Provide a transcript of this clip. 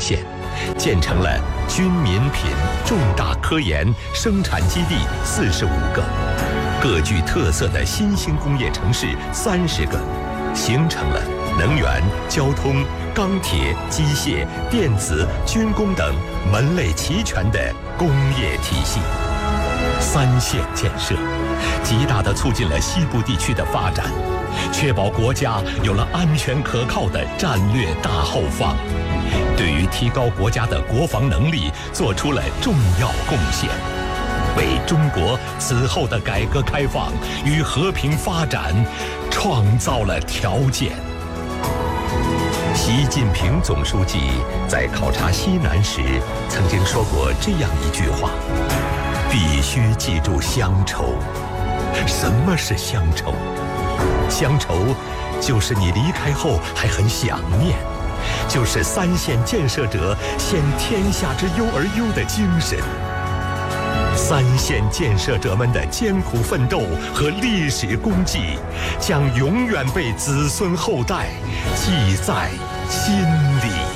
县，建成了军民品重大科研生产基地45个，各具特色的新兴工业城市30个，形成了能源、交通、钢铁、机械、电子、军工等门类齐全的工业体系。3线建设，极大地促进了西部地区的发展，确保国家有了安全可靠的战略大后方，对于提高国家的国防能力做出了重要贡献，为中国此后的改革开放与和平发展创造了条件。习近平总书记在考察西南时曾经说过这样一句话：必须记住乡愁。什么是乡愁？乡愁就是你离开后还很想念，就是3线建设者献天下之忧而忧的精神。3线建设者们的艰苦奋斗和历史功绩，将永远被子孙后代记在心里。